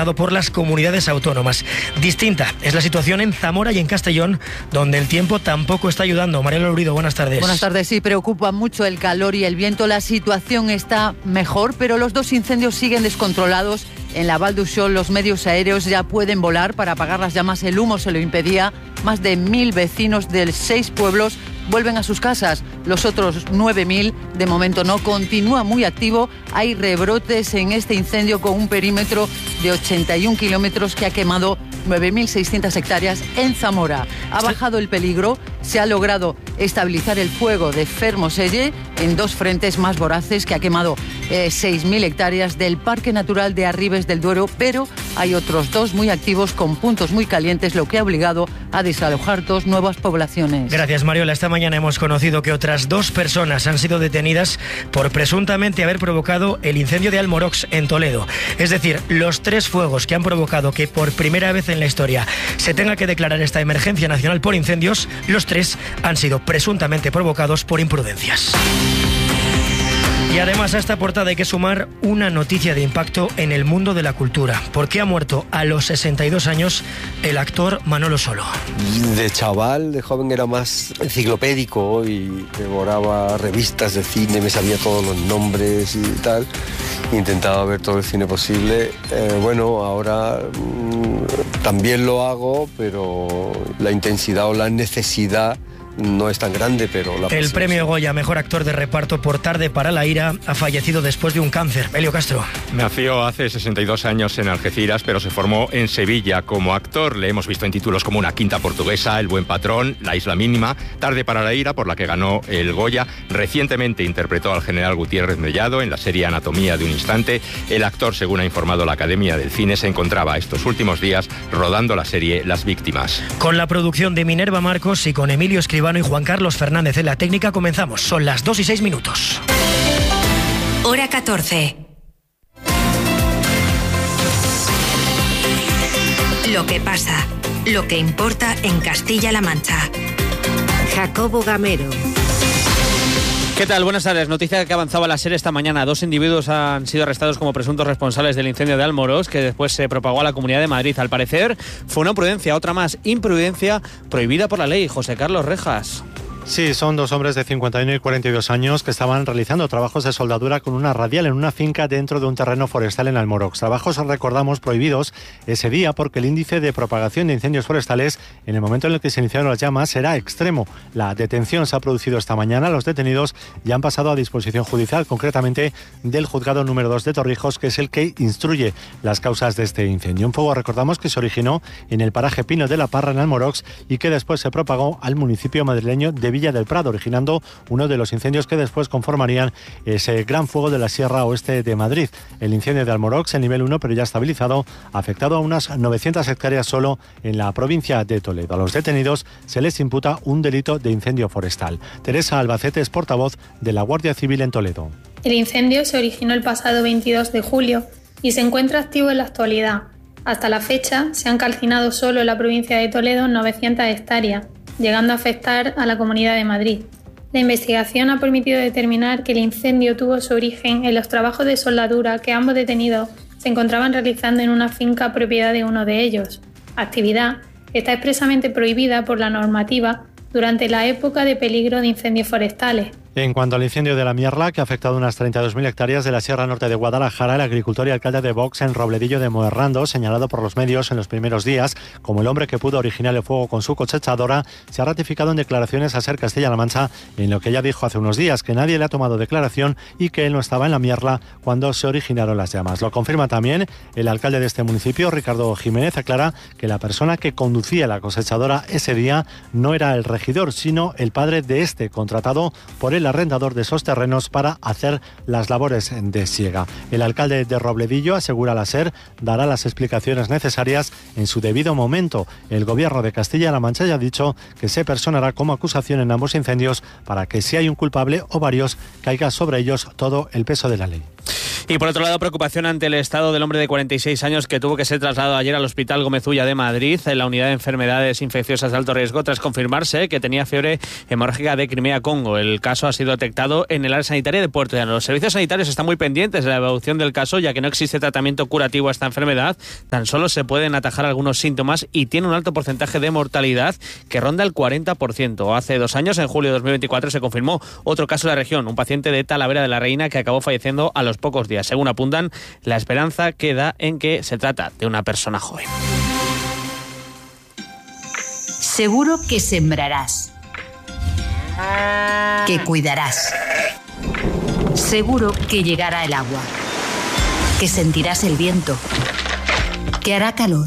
ordenado por las comunidades autónomas. Distinta es la situación en Zamora y en Castellón, donde el tiempo tampoco está ayudando. Mariela Lurido, buenas tardes. Buenas tardes. Sí, preocupa mucho el calor y el viento. La situación está mejor, pero los dos incendios siguen descontrolados. En la Val d'Uixó los medios aéreos ya pueden volar para apagar las llamas. El humo se lo impedía. Más de 1.000 vecinos de 6 pueblos vuelven a sus casas. Los otros 9.000 de momento no. Continúa muy activo. Hay rebrotes en este incendio con un perímetro de 81 kilómetros que ha quemado 9.600 hectáreas en Zamora. Ha bajado el peligro. Se ha logrado estabilizar el fuego de Fermoselle en 2 frentes más voraces que ha quemado 6.000 hectáreas del Parque Natural de Arribes del Duero, pero hay otros 2 muy activos con puntos muy calientes, lo que ha obligado a desalojar 2 nuevas poblaciones. Gracias, Mariola. Esta mañana hemos conocido que otras 2 personas han sido detenidas por presuntamente haber provocado el incendio de Almorox en Toledo. Es decir, los 3 fuegos que han provocado que por primera vez en la historia se tenga que declarar esta emergencia nacional por incendios, los 3 han sido presuntamente provocados por imprudencias. Y además a esta portada hay que sumar una noticia de impacto en el mundo de la cultura, porque ha muerto a los 62 años el actor Manolo Solo. De chaval, de joven era más enciclopédico y devoraba revistas de cine, me sabía todos los nombres y tal. Intentaba ver todo el cine posible. Bueno, ahora también lo hago, pero la intensidad o la necesidad no es tan grande, pero el premio Goya Mejor Actor de Reparto por Tarde para la ira ha fallecido después de un cáncer. Elio Castro. Nació hace 62 años en Algeciras, pero se formó en Sevilla como actor. Le hemos visto en títulos como Una quinta portuguesa, El buen patrón, La isla mínima, Tarde para la ira, por la que ganó el Goya. Recientemente interpretó al general Gutiérrez Mellado en la serie Anatomía de un instante. El actor, según ha informado la Academia del Cine, se encontraba estos últimos días rodando la serie Las víctimas. Con la producción de Minerva Marcos y con Emilio Escribano y Juan Carlos Fernández en la técnica comenzamos. Son las 2:06. Hora 14. Lo que pasa, lo que importa en Castilla-La Mancha. Jacobo Gamero. ¿Qué tal? Buenas tardes. Noticia que avanzaba la SER esta mañana. 2 individuos han sido arrestados como presuntos responsables del incendio de Almorox, que después se propagó a la Comunidad de Madrid. Al parecer fue una imprudencia, otra más, imprudencia prohibida por la ley. José Carlos Rejas. Sí, son 2 hombres de 51 y 42 años que estaban realizando trabajos de soldadura con una radial en una finca dentro de un terreno forestal en Almorox. Trabajos, recordamos, prohibidos ese día porque el índice de propagación de incendios forestales en el momento en el que se iniciaron las llamas era extremo. La detención se ha producido esta mañana. Los detenidos ya han pasado a disposición judicial, concretamente del juzgado número 2 de Torrijos, que es el que instruye las causas de este incendio. Un fuego, recordamos, que se originó en el paraje Pino de la Parra en Almorox y que después se propagó al municipio madrileño de Villa del Prado, originando uno de los incendios que después conformarían ese gran fuego de la Sierra Oeste de Madrid. El incendio de Almorox, en nivel 1, pero ya estabilizado, ha afectado a unas 900 hectáreas solo en la provincia de Toledo. A los detenidos se les imputa un delito de incendio forestal. Teresa Albacete es portavoz de la Guardia Civil en Toledo. El incendio se originó el pasado 22 de julio y se encuentra activo en la actualidad. Hasta la fecha se han calcinado solo en la provincia de Toledo 900 hectáreas, llegando a afectar a la Comunidad de Madrid. La investigación ha permitido determinar que el incendio tuvo su origen en los trabajos de soldadura que ambos detenidos se encontraban realizando en una finca propiedad de uno de ellos, actividad que está expresamente prohibida por la normativa durante la época de peligro de incendios forestales. En cuanto al incendio de la Mierla, que ha afectado unas 32.000 hectáreas de la Sierra Norte de Guadalajara, el agricultor y alcalde de Vox en Robledillo de Moerrando, señalado por los medios en los primeros días como el hombre que pudo originar el fuego con su cosechadora, se ha ratificado en declaraciones a SER Castilla-La Mancha en lo que ella dijo hace unos días, que nadie le ha tomado declaración y que él no estaba en la Mierla cuando se originaron las llamas. Lo confirma también el alcalde de este municipio, Ricardo Jiménez. Aclara que la persona que conducía la cosechadora ese día no era el regidor, sino el padre de este, contratado por el arrendador de esos terrenos para hacer las labores de siega. El alcalde de Robledillo, asegura la SER, dará las explicaciones necesarias en su debido momento. El gobierno de Castilla-La Mancha ya ha dicho que se personará como acusación en ambos incendios para que, si hay un culpable o varios, caiga sobre ellos todo el peso de la ley. Y por otro lado, preocupación ante el estado del hombre de 46 años que tuvo que ser trasladado ayer al Hospital Gómez Ulla de Madrid, en la unidad de enfermedades infecciosas de alto riesgo, tras confirmarse que tenía fiebre hemorrágica de Crimea-Congo. El caso ha sido detectado en el área sanitaria de Puerto Llano. Los servicios sanitarios están muy pendientes de la evolución del caso, ya que no existe tratamiento curativo a esta enfermedad. Tan solo se pueden atajar algunos síntomas y tiene un alto porcentaje de mortalidad que ronda el 40%. Hace 2 años, en julio de 2024, se confirmó otro caso en la región, un paciente de Talavera de la Reina que acabó falleciendo a los pocos días. Según apuntan, la esperanza queda en que se trata de una persona joven. Seguro que sembrarás, que cuidarás. Seguro que llegará el agua, que sentirás el viento, que hará calor.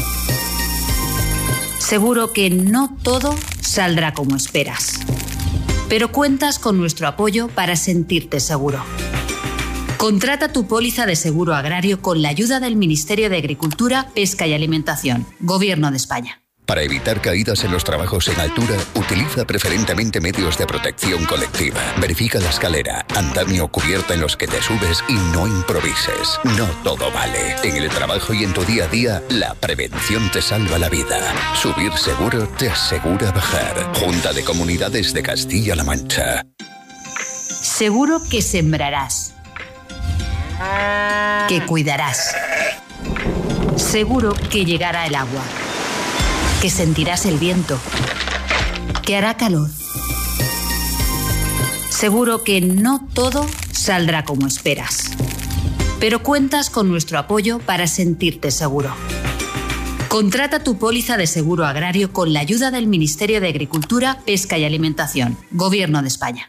Seguro que no todo saldrá como esperas, pero cuentas con nuestro apoyo para sentirte seguro. Contrata tu póliza de seguro agrario con la ayuda del Ministerio de Agricultura, Pesca y Alimentación, Gobierno de España. Para evitar caídas en los trabajos en altura, utiliza preferentemente medios de protección colectiva. Verifica la escalera, andamio o cubierta en los que te subes y no improvises. No todo vale. En el trabajo y en tu día a día, la prevención te salva la vida. Subir seguro te asegura bajar. Junta de Comunidades de Castilla-La Mancha. Seguro que sembrarás, que cuidarás. Seguro que llegará el agua, que sentirás el viento, que hará calor. Seguro que no todo saldrá como esperas, pero cuentas con nuestro apoyo para sentirte seguro. Contrata tu póliza de seguro agrario con la ayuda del Ministerio de Agricultura, Pesca y Alimentación, Gobierno de España.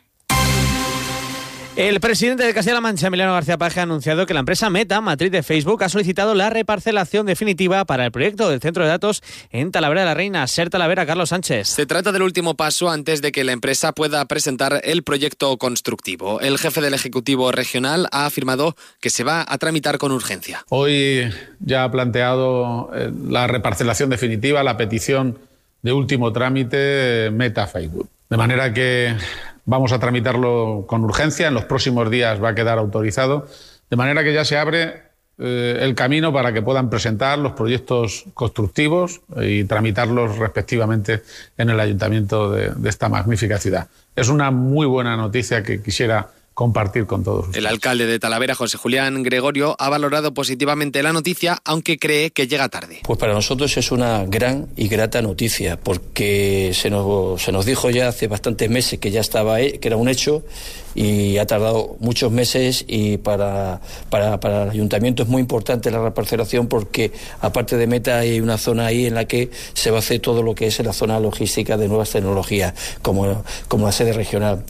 El presidente de Castilla-La Mancha, Emiliano García Paje, ha anunciado que la empresa Meta, matriz de Facebook, ha solicitado la reparcelación definitiva para el proyecto del centro de datos en Talavera de la Reina. Ser Talavera, Carlos Sánchez. Se trata del último paso antes de que la empresa pueda presentar el proyecto constructivo. El jefe del Ejecutivo Regional ha afirmado que se va a tramitar con urgencia. Hoy ya ha planteado la reparcelación definitiva, la petición de último trámite Meta Facebook. De manera que vamos a tramitarlo con urgencia, en los próximos días va a quedar autorizado, de manera que ya se abre el camino para que puedan presentar los proyectos constructivos y tramitarlos respectivamente en el ayuntamiento de esta magnífica ciudad. Es una muy buena noticia que quisiera compartir con todos ustedes. El alcalde de Talavera, José Julián Gregorio, ha valorado positivamente la noticia, aunque cree que llega tarde. Pues para nosotros es una gran y grata noticia, porque se nos dijo ya hace bastantes meses que ya estaba, que era un hecho, y ha tardado muchos meses, y para el ayuntamiento es muy importante la reparcelación, porque aparte de Meta hay una zona ahí en la que se va a hacer todo lo que es la zona logística de nuevas tecnologías, como la sede regional,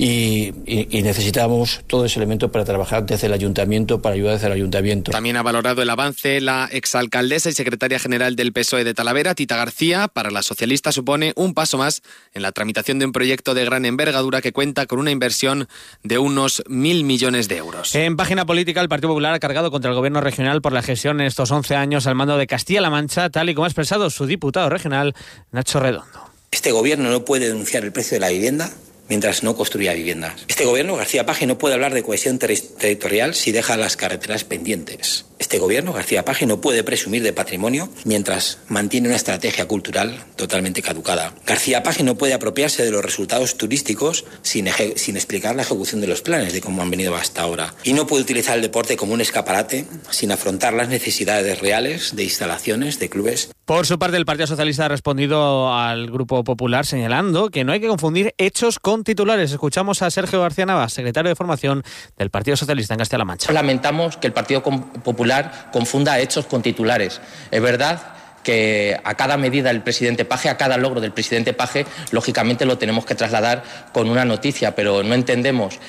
y necesitamos todo ese elemento para trabajar desde el ayuntamiento, para ayudar desde el ayuntamiento. También ha valorado el avance la exalcaldesa y secretaria general del PSOE de Talavera, Tita García. Para la socialista supone un paso más en la tramitación de un proyecto de gran envergadura que cuenta con una inversión de unos 1.000 millones de euros. En página política, el Partido Popular ha cargado contra el gobierno regional por la gestión en estos 11 años al mando de Castilla-La Mancha, tal y como ha expresado su diputado regional, Nacho Redondo. Este gobierno no puede denunciar el precio de la vivienda mientras no construya viviendas. Este gobierno, García Paje, no puede hablar de cohesión territorial si deja las carreteras pendientes. Este gobierno, García Paje, no puede presumir de patrimonio mientras mantiene una estrategia cultural totalmente caducada. García Paje no puede apropiarse de los resultados turísticos sin explicar la ejecución de los planes de cómo han venido hasta ahora. Y no puede utilizar el deporte como un escaparate sin afrontar las necesidades reales de instalaciones, de clubes. Por su parte, el Partido Socialista ha respondido al Grupo Popular señalando que no hay que confundir hechos con titulares. Escuchamos a Sergio García Navas, secretario de Formación del Partido Socialista en Castilla-La Mancha. Lamentamos que el Partido Popular confunda hechos con titulares. Es verdad que a cada medida del presidente Paje, a cada logro del presidente Paje, lógicamente lo tenemos que trasladar con una noticia, pero no entendemos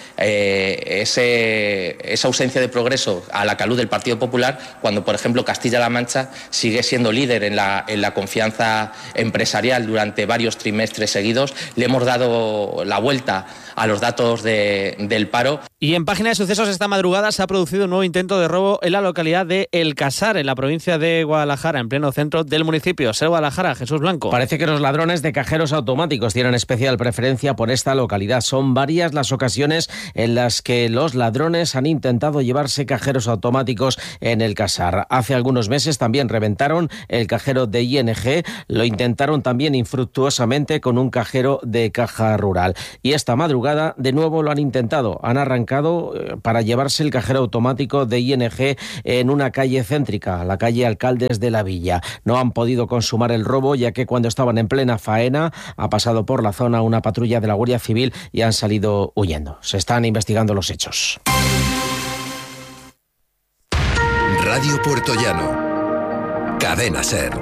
esa ausencia de progreso a la caluz del Partido Popular cuando, por ejemplo, Castilla-La Mancha sigue siendo líder en la confianza empresarial durante varios trimestres seguidos. Le hemos dado la vuelta a los datos del paro. Y en página de sucesos esta madrugada se ha producido un nuevo intento de robo en la localidad de El Casar, en la provincia de Guadalajara, en pleno centro del municipio. Ser Guadalajara, Jesús Blanco. Parece que los ladrones de cajeros automáticos tienen especial preferencia por esta localidad. Son varias las ocasiones en las que los ladrones han intentado llevarse cajeros automáticos en El Casar. Hace algunos meses también reventaron el cajero de ING, lo intentaron también infructuosamente con un cajero de Caja Rural. Y esta madrugada de nuevo lo han intentado, han arrancado para llevarse el cajero automático de ING en una calle céntrica, la calle Alcaldes de la Villa. No han podido consumar el robo, ya que cuando estaban en plena faena ha pasado por la zona una patrulla de la Guardia Civil y han salido huyendo. Se están investigando los hechos. Radio Puertollano. Cadena SER.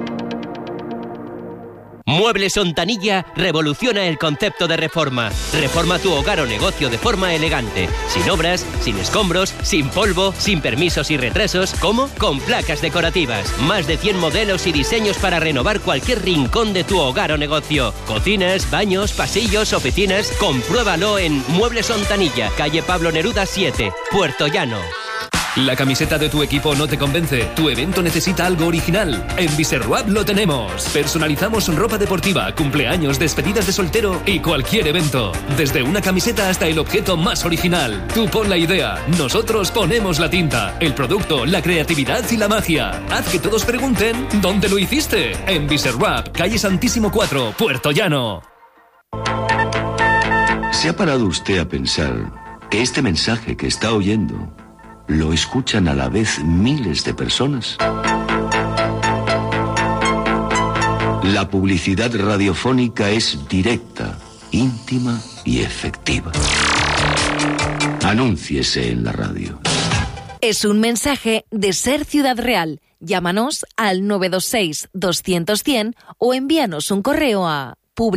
Muebles Ontanilla revoluciona el concepto de reforma. Reforma tu hogar o negocio de forma elegante. Sin obras, sin escombros, sin polvo, sin permisos y retrasos. ¿Cómo? Con placas decorativas. Más de 100 modelos y diseños para renovar cualquier rincón de tu hogar o negocio. Cocinas, baños, pasillos, oficinas. Compruébalo en Muebles Ontanilla, calle Pablo Neruda 7, Puerto Llano. ¿La camiseta de tu equipo no te convence? ¿Tu evento necesita algo original? En Viserwap lo tenemos. Personalizamos ropa deportiva, cumpleaños, despedidas de soltero y cualquier evento. Desde una camiseta hasta el objeto más original. Tú pon la idea, nosotros ponemos la tinta, el producto, la creatividad y la magia. Haz que todos pregunten ¿dónde lo hiciste? En Viserwap, calle Santísimo 4, Puerto Llano. ¿Se ha parado usted a pensar que este mensaje que está oyendo lo escuchan a la vez miles de personas? La publicidad radiofónica es directa, íntima y efectiva. Anúnciese en la radio. Es un mensaje de Ser Ciudad Real. Llámanos al 926 200 100 o envíanos un correo a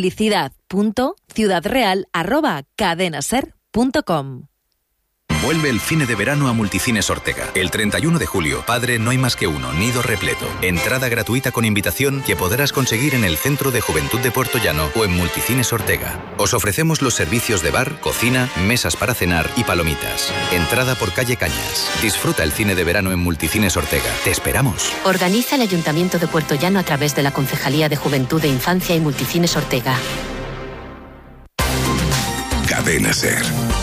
publicidad.ciudadreal@cadenaser.com. Vuelve el cine de verano a Multicines Ortega. El 31 de julio, Padre no hay más que uno, nido repleto. Entrada gratuita con invitación que podrás conseguir en el Centro de Juventud de Puerto Llano o en Multicines Ortega. Os ofrecemos los servicios de bar, cocina, mesas para cenar y palomitas. Entrada por calle Cañas. Disfruta el cine de verano en Multicines Ortega. Te esperamos. Organiza el Ayuntamiento de Puerto Llano a través de la Concejalía de Juventud e Infancia y Multicines Ortega. Cadena SER.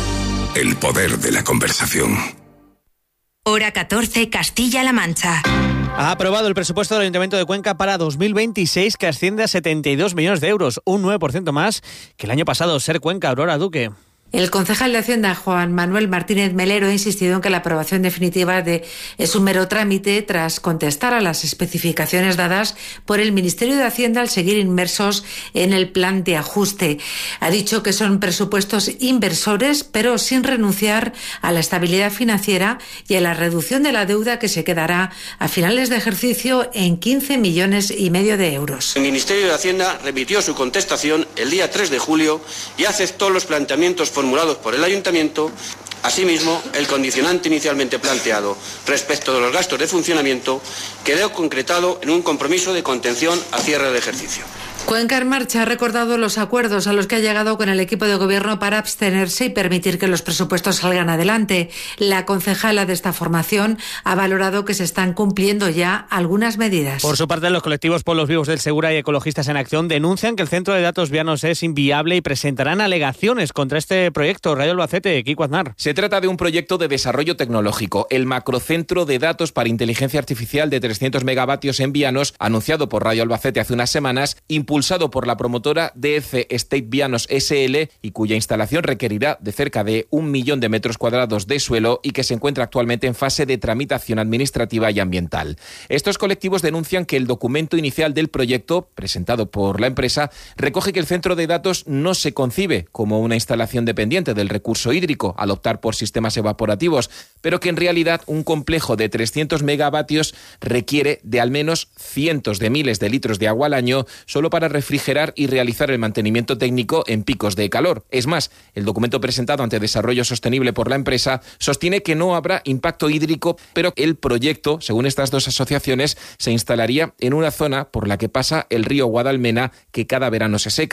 El poder de la conversación. Hora 14, Castilla-La Mancha. Ha aprobado el presupuesto del Ayuntamiento de Cuenca para 2026, que asciende a 72 millones de euros, un 9% más que el año pasado. Ser Cuenca, Aurora Duque. El concejal de Hacienda, Juan Manuel Martínez Melero, ha insistido en que la aprobación definitiva es un mero trámite tras contestar a las especificaciones dadas por el Ministerio de Hacienda al seguir inmersos en el plan de ajuste. Ha dicho que son presupuestos inversores, pero sin renunciar a la estabilidad financiera y a la reducción de la deuda, que se quedará a finales de ejercicio en 15,5 millones de euros. El Ministerio de Hacienda remitió su contestación el día 3 de julio y aceptó los planteamientos formulados por el Ayuntamiento. Asimismo, el condicionante inicialmente planteado respecto de los gastos de funcionamiento quedó concretado en un compromiso de contención a cierre de ejercicio. Cuenca en Marcha ha recordado los acuerdos a los que ha llegado con el equipo de gobierno para abstenerse y permitir que los presupuestos salgan adelante. La concejala de esta formación ha valorado que se están cumpliendo ya algunas medidas. Por su parte, los colectivos Pueblos Vivos del Segura y Ecologistas en Acción denuncian que el centro de datos Vianos es inviable y presentarán alegaciones contra este proyecto. Radio Albacete, Kiko Aznar. Se trata de un proyecto de desarrollo tecnológico, el macrocentro de datos para inteligencia artificial de 300 megavatios en Vianos, anunciado por Radio Albacete hace unas semanas, impulsado por la promotora DF State Vianos SL y cuya instalación requerirá de cerca de 1 millón de metros cuadrados de suelo y que se encuentra actualmente en fase de tramitación administrativa y ambiental. Estos colectivos denuncian que el documento inicial del proyecto, presentado por la empresa, recoge que el centro de datos no se concibe como una instalación dependiente del recurso hídrico al optar por sistemas evaporativos, pero que en realidad un complejo de 300 megavatios requiere de al menos cientos de miles de litros de agua al año solo para refrigerar y realizar el mantenimiento técnico en picos de calor. Es más, el documento presentado ante Desarrollo Sostenible por la empresa sostiene que no habrá impacto hídrico, pero el proyecto, según estas dos asociaciones, se instalaría en una zona por la que pasa el río Guadalmena, que cada verano se seca.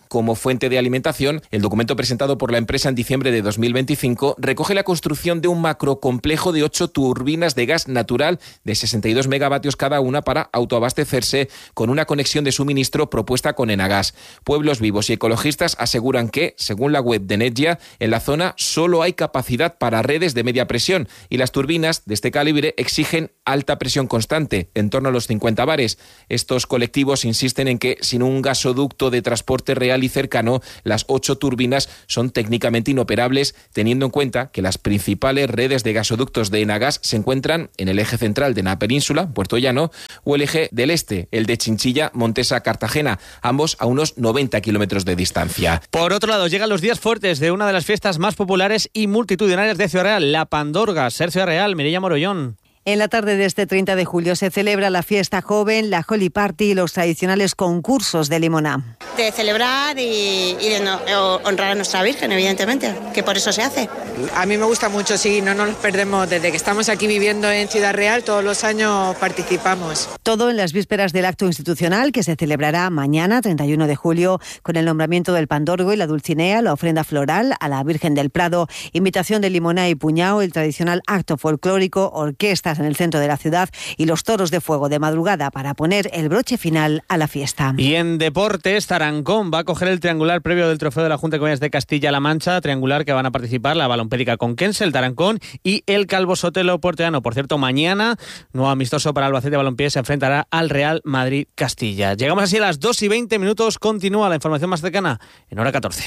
como fuente de alimentación. El documento presentado por la empresa en diciembre de 2025 recoge la construcción de un macrocomplejo de 8 turbinas de gas natural de 62 megavatios cada una para autoabastecerse con una conexión de suministro propuesta con Enagas. Pueblos Vivos y ecologistas aseguran que, según la web de Netgia, en la zona solo hay capacidad para redes de media presión y las turbinas de este calibre exigen alta presión constante, en torno a los 50 bares. Estos colectivos insisten en que sin un gasoducto de transporte real y cercano, las 8 turbinas son técnicamente inoperables, teniendo en cuenta que las principales redes de gasoductos de Enagas se encuentran en el eje central de la península, Puerto Llano, o el eje del este, el de Chinchilla, Montesa, Cartagena, ambos a unos 90 kilómetros de distancia. Por otro lado, llegan los días fuertes de una de las fiestas más populares y multitudinarias de Ciudad Real, la Pandorga. Ser Ciudad Real, Mireia Morollón. En la tarde de este 30 de julio se celebra la fiesta joven, la Holy Party y los tradicionales concursos de limoná. De celebrar y de honrar a nuestra Virgen, evidentemente, que por eso se hace. A mí me gusta mucho, sí, no nos los perdemos. Desde que estamos aquí viviendo en Ciudad Real, todos los años participamos. Todo en las vísperas del acto institucional que se celebrará mañana, 31 de julio, con el nombramiento del Pandorgo y la Dulcinea, la ofrenda floral a la Virgen del Prado, invitación de limoná y puñao, el tradicional acto folclórico, orquestas en el centro de la ciudad y los toros de fuego de madrugada para poner el broche final a la fiesta. Y en deportes, Tarancón va a coger el triangular previo del trofeo de la Junta de Comunidades de Castilla-La Mancha, triangular que van a participar la Balompédica Conquense, el Tarancón y el Calvo Sotelo Porteano. Por cierto, mañana, nuevo amistoso para Albacete Balompié, se enfrentará al Real Madrid Castilla. Llegamos así a las 2:20, continúa la información más cercana en hora 14.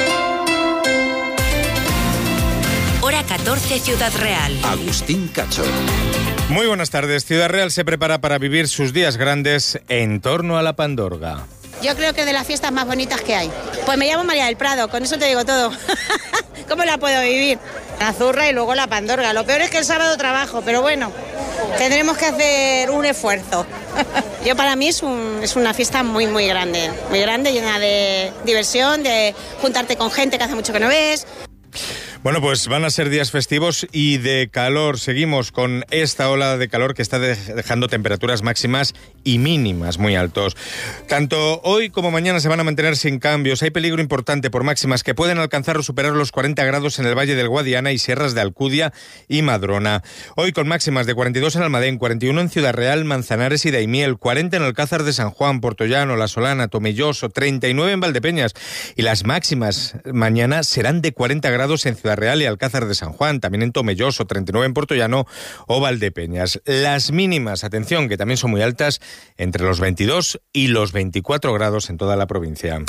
Hora 14, Ciudad Real. Agustín Cacho. Muy buenas tardes. Ciudad Real se prepara para vivir sus días grandes en torno a la Pandorga. Yo creo que de las fiestas más bonitas que hay. Pues me llamo María del Prado, con eso te digo todo. ¿Cómo la puedo vivir? La zurra y luego la Pandorga. Lo peor es que el sábado trabajo, pero bueno, tendremos que hacer un esfuerzo. Yo para mí es una fiesta muy grande, llena de diversión, de juntarte con gente que hace mucho que no ves. Bueno, pues van a ser días festivos y de calor. Seguimos con esta ola de calor que está dejando temperaturas máximas y mínimas muy altos. Tanto hoy como mañana se van a mantener sin cambios. Hay peligro importante por máximas que pueden alcanzar o superar los 40 grados en el Valle del Guadiana y sierras de Alcudia y Madrona. Hoy con máximas de 42 en Almadén, 41 en Ciudad Real, Manzanares y Daimiel, 40 en Alcázar de San Juan, Portollano, La Solana, Tomelloso, 39 en Valdepeñas. Y las máximas mañana serán de 40 grados en Ciudad Real y Alcázar de San Juan, también en Tomelloso, 39 en Portollano o Valdepeñas. Las mínimas, atención, que también son muy altas, entre los 22 y los 24 grados en toda la provincia.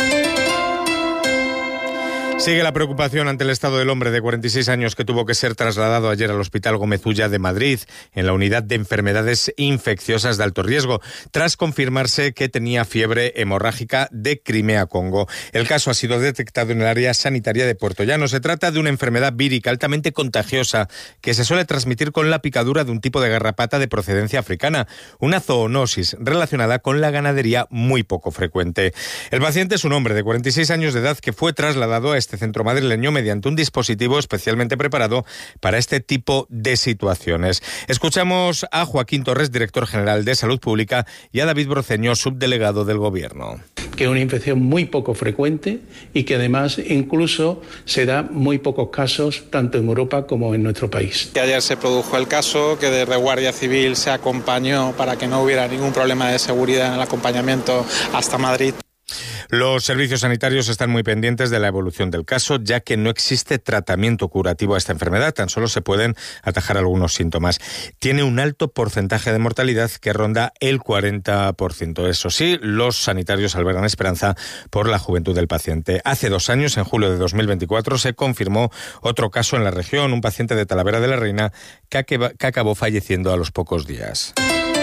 Sigue la preocupación ante el estado del hombre de 46 años que tuvo que ser trasladado ayer al Hospital Gómez Ulla de Madrid, en la unidad de enfermedades infecciosas de alto riesgo, tras confirmarse que tenía fiebre hemorrágica de Crimea-Congo. El caso ha sido detectado en el área sanitaria de Puerto Llano. Se trata de una enfermedad vírica altamente contagiosa que se suele transmitir con la picadura de un tipo de garrapata de procedencia africana, una zoonosis relacionada con la ganadería muy poco frecuente. El paciente es un hombre de 46 años de edad que fue trasladado a este centro madrileño mediante un dispositivo especialmente preparado para este tipo de situaciones. Escuchamos a Joaquín Torres, director general de Salud Pública, y a David Broceño, subdelegado del Gobierno. Que es una infección muy poco frecuente y que además incluso se da muy pocos casos tanto en Europa como en nuestro país. Ayer se produjo el caso que desde Guardia Civil se acompañó para que no hubiera ningún problema de seguridad en el acompañamiento hasta Madrid. Los servicios sanitarios están muy pendientes de la evolución del caso, ya que no existe tratamiento curativo a esta enfermedad, tan solo se pueden atajar algunos síntomas. Tiene un alto porcentaje de mortalidad que ronda el 40%. Eso sí, los sanitarios albergan esperanza por la juventud del paciente. Hace 2 años, en julio de 2024, se confirmó otro caso en la región, un paciente de Talavera de la Reina que acabó falleciendo a los pocos días.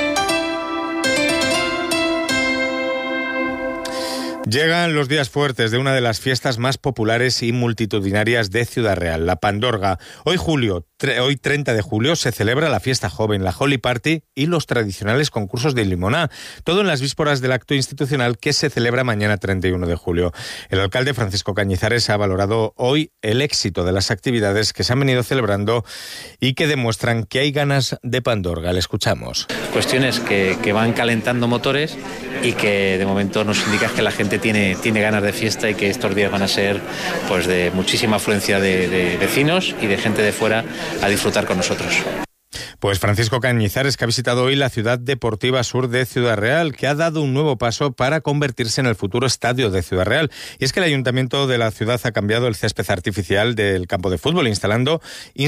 Llegan los días fuertes de una de las fiestas más populares y multitudinarias de Ciudad Real, la Pandorga. Hoy julio, hoy 30 de julio se celebra la fiesta joven, la Holy Party y los tradicionales concursos de limoná. Todo en las vísperas del acto institucional que se celebra mañana 31 de julio. El alcalde Francisco Cañizares ha valorado hoy el éxito de las actividades que se han venido celebrando y que demuestran que hay ganas de pandorga. Le escuchamos. Cuestiones que van calentando motores y que de momento nos indica que la gente tiene ganas de fiesta y que estos días van a ser pues de muchísima afluencia de vecinos y de gente de fuera a disfrutar con nosotros. Pues Francisco Cañizares, que ha visitado hoy la Ciudad Deportiva Sur de Ciudad Real, que ha dado un nuevo paso para convertirse en el futuro estadio de Ciudad Real. Y es que el Ayuntamiento de la ciudad ha cambiado el césped artificial del campo de fútbol instalado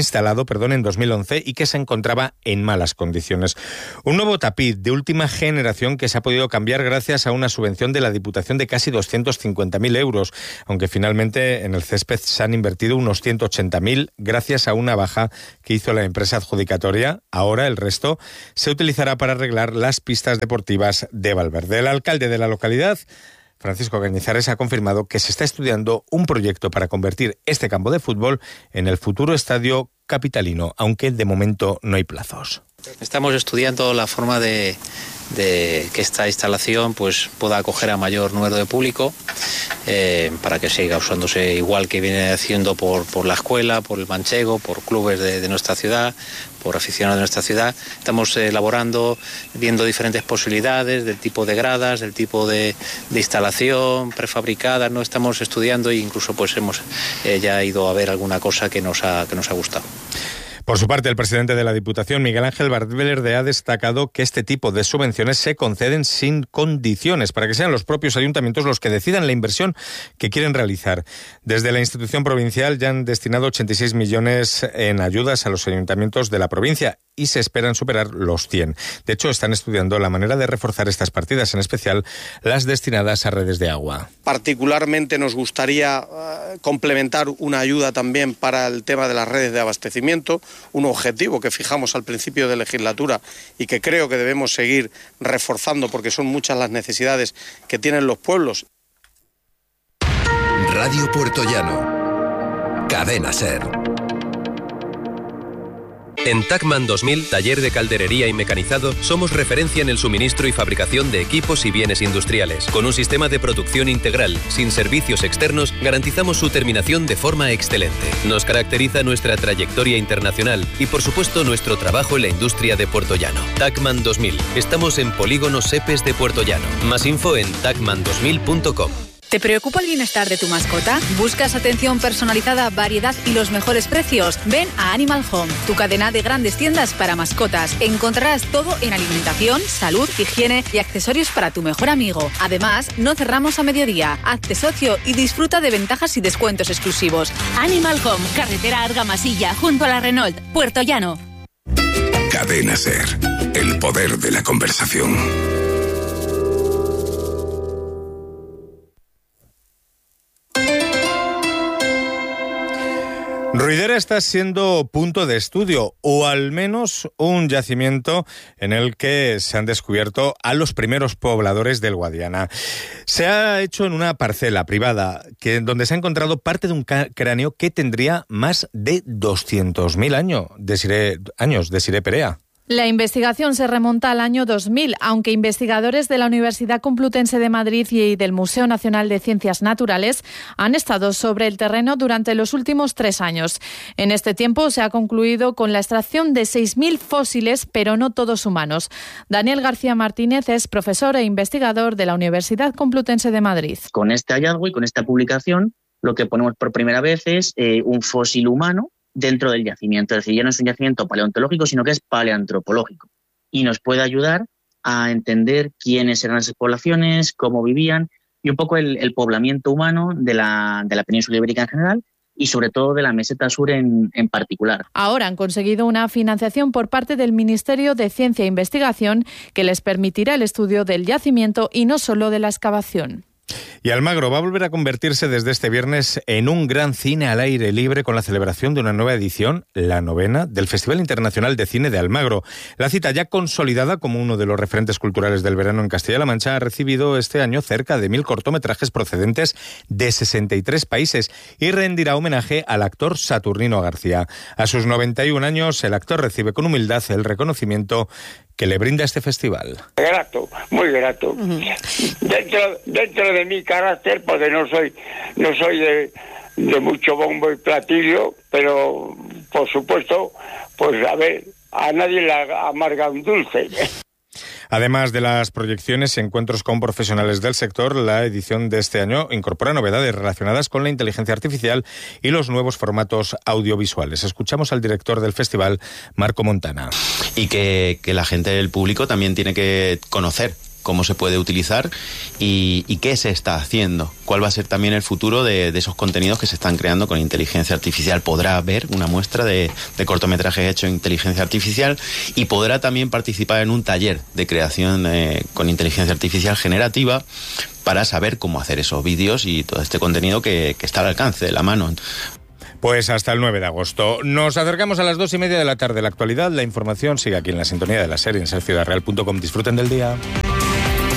en 2011 y que se encontraba en malas condiciones. Un nuevo tapiz de última generación que se ha podido cambiar gracias a una subvención de la Diputación de casi 250.000 euros, aunque finalmente en el césped se han invertido unos 180.000 gracias a una baja que hizo la empresa adjudicatoria. Ahora el resto se utilizará para arreglar las pistas deportivas de Valverde. El alcalde de la localidad, Francisco Cañizares, ha confirmado que se está estudiando un proyecto para convertir este campo de fútbol en el futuro estadio capitalino, aunque de momento no hay plazos. Estamos estudiando la forma de que esta instalación pues pueda acoger a mayor número de público para que siga usándose igual que viene haciendo por la escuela, por el manchego, por clubes de nuestra ciudad, por aficionados de nuestra ciudad. Estamos elaborando, viendo diferentes posibilidades del tipo de gradas, del tipo de instalación prefabricada, ¿no? Estamos estudiando e incluso pues hemos ya ido a ver alguna cosa que nos ha gustado. Por su parte, el presidente de la Diputación, Miguel Ángel Valverde, ha destacado que este tipo de subvenciones se conceden sin condiciones para que sean los propios ayuntamientos los que decidan la inversión que quieren realizar. Desde la institución provincial ya han destinado 86 millones en ayudas a los ayuntamientos de la provincia y se esperan superar los 100. De hecho, están estudiando la manera de reforzar estas partidas, en especial las destinadas a redes de agua. Particularmente nos gustaría complementar una ayuda también para el tema de las redes de abastecimiento, un objetivo que fijamos al principio de legislatura y que creo que debemos seguir reforzando porque son muchas las necesidades que tienen los pueblos. Radio Puertollano, Cadena SER. En Tacman 2000, taller de calderería y mecanizado, somos referencia en el suministro y fabricación de equipos y bienes industriales. Con un sistema de producción integral, sin servicios externos, garantizamos su terminación de forma excelente. Nos caracteriza nuestra trayectoria internacional y, por supuesto, nuestro trabajo en la industria de Puertollano. Tacman 2000. Estamos en Polígono Sepes de Puertollano. Más info en tacman2000.com. ¿Te preocupa el bienestar de tu mascota? ¿Buscas atención personalizada, variedad y los mejores precios? Ven a Animal Home, tu cadena de grandes tiendas para mascotas. Encontrarás todo en alimentación, salud, higiene y accesorios para tu mejor amigo. Además, no cerramos a mediodía. Hazte socio y disfruta de ventajas y descuentos exclusivos. Animal Home, carretera Argamasilla, junto a la Renault, Puertollano. Cadena SER, el poder de la conversación. Ruidera está siendo punto de estudio, o al menos un yacimiento en el que se han descubierto a los primeros pobladores del Guadiana. Se ha hecho en una parcela privada donde se ha encontrado parte de un cráneo que tendría más de 200.000 años. Desiré Perea. La investigación se remonta al año 2000, aunque investigadores de la Universidad Complutense de Madrid y del Museo Nacional de Ciencias Naturales han estado sobre el terreno durante los últimos 3 años. En este tiempo se ha concluido con la extracción de 6.000 fósiles, pero no todos humanos. Daniel García Martínez es profesor e investigador de la Universidad Complutense de Madrid. Con este hallazgo y con esta publicación, lo que ponemos por primera vez es un fósil humano dentro del yacimiento. Es decir, ya no es un yacimiento paleontológico, sino que es paleoantropológico. Y nos puede ayudar a entender quiénes eran esas poblaciones, cómo vivían y un poco el poblamiento humano de la península ibérica en general y sobre todo de la meseta sur en particular. Ahora han conseguido una financiación por parte del Ministerio de Ciencia e Investigación que les permitirá el estudio del yacimiento y no solo de la excavación. Y Almagro va a volver a convertirse desde este viernes en un gran cine al aire libre con la celebración de una nueva edición, la 9ª, del Festival Internacional de Cine de Almagro. La cita, ya consolidada como uno de los referentes culturales del verano en Castilla-La Mancha, ha recibido este año cerca de 1.000 cortometrajes procedentes de 63 países y rendirá homenaje al actor Saturnino García. A sus 91 años, el actor recibe con humildad el reconocimiento que le brinda este festival. Grato, muy grato. Dentro de mi carácter, porque no soy de mucho bombo y platillo, pero por supuesto, pues a ver, a nadie le amarga un dulce. Además de las proyecciones y encuentros con profesionales del sector, la edición de este año incorpora novedades relacionadas con la inteligencia artificial y los nuevos formatos audiovisuales. Escuchamos al director del festival, Marco Montana. Y que la gente del público también tiene que conocer cómo se puede utilizar y qué se está haciendo. Cuál va a ser también el futuro de esos contenidos que se están creando con inteligencia artificial. Podrá ver una muestra de cortometrajes hechos en inteligencia artificial y podrá también participar en un taller de creación con inteligencia artificial generativa para saber cómo hacer esos vídeos y todo este contenido que está al alcance de la mano. Pues hasta el 9 de agosto. Nos acercamos a las 2:30 de la tarde. La actualidad, la información sigue aquí en la sintonía de la SER en serciudareal.com. Disfruten del día.